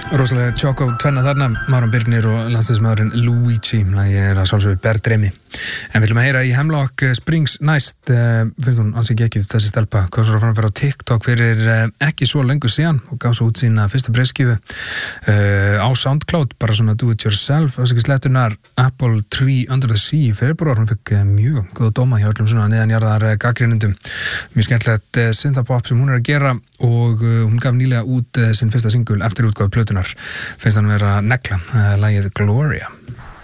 Rosalega Choco tvenna þarna, Máron Birnir og landsliðsmaðurinn Luigi, ég að sjálfsögðu ber dreymi. En við viljum að heyra í Hemlock Springs næst, finnst hún ansi ekki þessi stelpa, hvað svo að fara á TikTok fyrir ekki svo lengur síðan og gaf svo út sína fyrstu breiðskífu á SoundCloud, bara svona do it yourself, slettunar Apple Tree Under the Sea í februar, hún fikk mjög góða dóma hjá öllum svona neðanjarðar gagnrýnendum, mjög skemmtilegt synthpop sem hún að gera og hún gaf nýlega út sinn fyrsta singul eftir útgáfu plötunar, finnst hann vera negla, lagið Gloria.